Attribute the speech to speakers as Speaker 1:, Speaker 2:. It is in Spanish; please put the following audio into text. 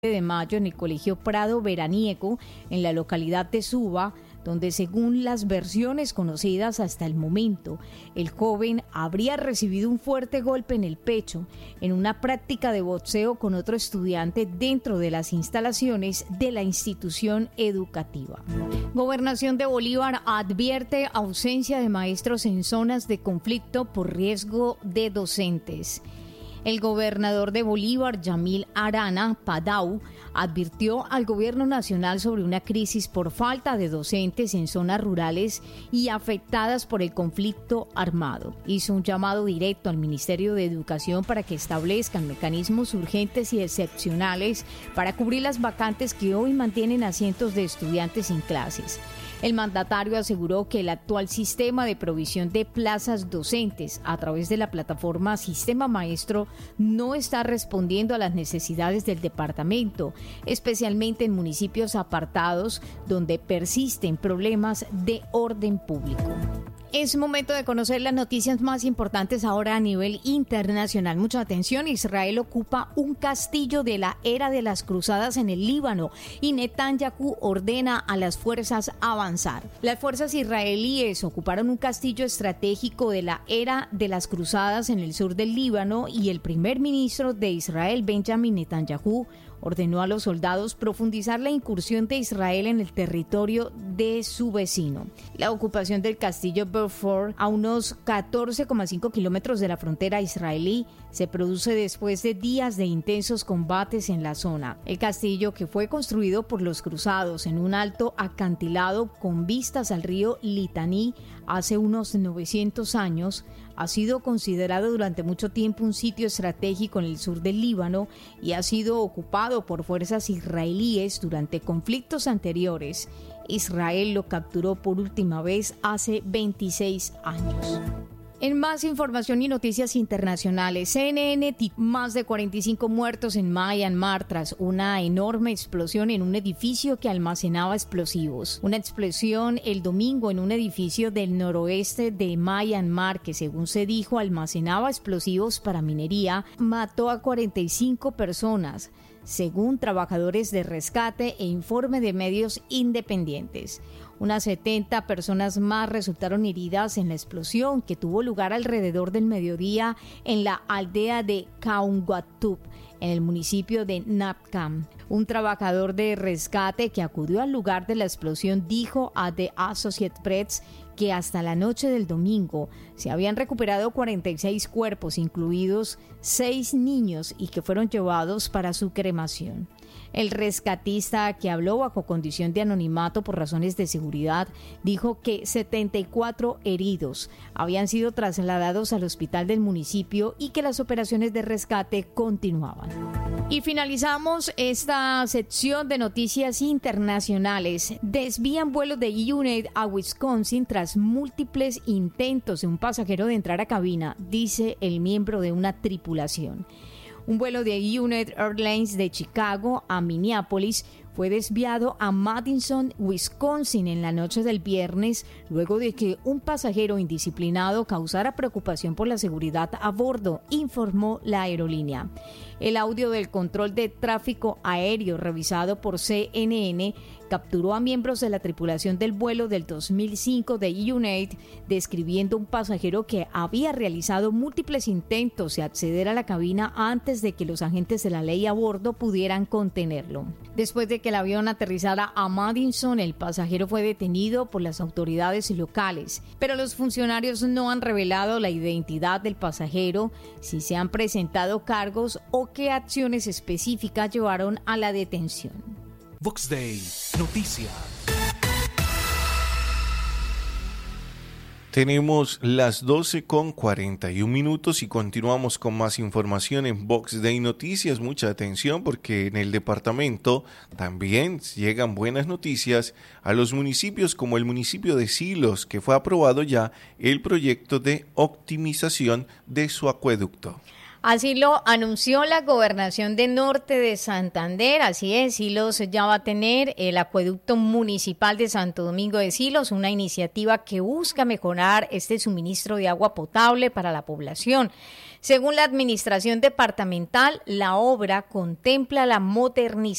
Speaker 1: de mayo en el Colegio Prado Veraniego, en la localidad de Suba, donde según las versiones conocidas hasta el momento, el joven habría recibido un fuerte golpe en el pecho en una práctica de boxeo con otro estudiante dentro de las instalaciones de la institución educativa. Gobernación de Bolívar advierte ausencia de maestros en zonas de conflicto por riesgo de docentes. El gobernador de Bolívar, Yamil Arana Padau, advirtió al gobierno nacional sobre una crisis por falta de docentes en zonas rurales y afectadas por el conflicto armado. Hizo un llamado directo al Ministerio de Educación para que establezcan mecanismos urgentes y excepcionales para cubrir las vacantes que hoy mantienen a cientos de estudiantes sin clases. El mandatario aseguró que el actual sistema de provisión de plazas docentes a través de la plataforma Sistema Maestro no está respondiendo a las necesidades del departamento, especialmente en municipios apartados donde persisten problemas de orden público. Es momento de conocer las noticias más importantes ahora a nivel internacional. Mucha atención, Israel ocupa un castillo de la era de las cruzadas en el Líbano y Netanyahu ordena a las fuerzas avanzar. Las fuerzas israelíes ocuparon un castillo estratégico de la era de las cruzadas en el sur del Líbano y el primer ministro de Israel, Benjamin Netanyahu, ordenó a los soldados profundizar la incursión de Israel en el territorio de su vecino. La ocupación del castillo Beaufort, a unos 14,5 kilómetros de la frontera israelí, se produce después de días de intensos combates en la zona. El castillo, que fue construido por los cruzados en un alto acantilado con vistas al río Litaní hace unos 900 años, ha sido considerado durante mucho tiempo un sitio estratégico en el sur del Líbano y ha sido ocupado por fuerzas israelíes durante conflictos anteriores. Israel lo capturó por última vez hace 26 años. En más información y noticias internacionales, CNN, más de 45 muertos en Myanmar tras una enorme explosión en un edificio que almacenaba explosivos. Una explosión el domingo en un edificio del noroeste de Myanmar que, según se dijo, almacenaba explosivos para minería, mató a 45 personas, según trabajadores de rescate e informe de medios independientes. Unas 70 personas más resultaron heridas en la explosión que tuvo lugar alrededor del mediodía en la aldea de Kaungwatup, en el municipio de Napcam. Un trabajador de rescate que acudió al lugar de la explosión dijo a The Associated Press que hasta la noche del domingo se habían recuperado 46 cuerpos, incluidos 6 niños, y que fueron llevados para su cremación. El rescatista, que habló bajo condición de anonimato por razones de seguridad, dijo que 74 heridos habían sido trasladados al hospital del municipio y que las operaciones de rescate continuaban. Y finalizamos esta sección de noticias internacionales. Desvían vuelos de United a Wisconsin tras múltiples intentos de un pasajero de entrar a cabina, dice el miembro de una tripulación. Un vuelo de United Airlines de Chicago a Minneapolis fue desviado a Madison, Wisconsin, en la noche del viernes, luego de que un pasajero indisciplinado causara preocupación por la seguridad a bordo, informó la aerolínea. El audio del control de tráfico aéreo revisado por CNN capturó a miembros de la tripulación del vuelo del 2005 de United, describiendo un pasajero que había realizado múltiples intentos de acceder a la cabina antes de que los agentes de la ley a bordo pudieran contenerlo. Después de que el avión aterrizara a Madison, el pasajero fue detenido por las autoridades locales, pero los funcionarios no han revelado la identidad del pasajero, si se han presentado cargos o qué acciones específicas llevaron a la detención.
Speaker 2: Vox Day, noticias.
Speaker 3: Tenemos las 12:41 y continuamos con más información en Vox Day Noticias. Mucha atención porque en el departamento también llegan buenas noticias a los municipios como el municipio de Silos, que fue aprobado ya el proyecto de optimización de su acueducto.
Speaker 1: Así lo anunció la Gobernación de Norte de Santander. Así es, Silos ya va a tener el acueducto municipal de Santo Domingo de Silos, una iniciativa que busca mejorar este suministro de agua potable para la población. Según la administración departamental, la obra contempla la modernización